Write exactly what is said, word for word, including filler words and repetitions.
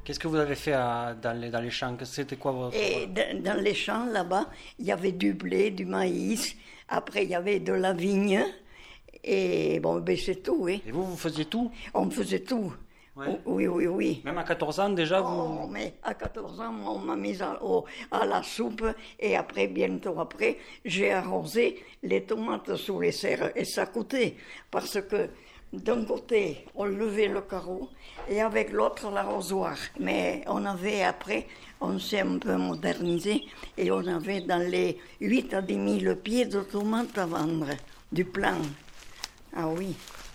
Qu'est-ce que vous avez fait à- dans, les, dans les champs? C'était quoi votre... Et d- dans les champs, là-bas, il y avait du blé, du maïs. Après, il y avait de la vigne. Et bon, ben c'est tout, oui. Et vous, vous faisiez tout? On faisait tout. Ouais. Oui, oui, oui. Même à quatorze ans déjà, vous... Oh, mais à quatorze ans, on m'a mise à, au- à la soupe. Et après, bientôt après, j'ai arrosé les tomates sous les serres. Et ça coûtait. Parce que d'un côté, on levait le carreau et avec l'autre, l'arrosoir. Mais on avait après, on s'est un peu modernisé et on avait dans les huit à dix mille pieds de tomates à vendre, du plan. Ah oui.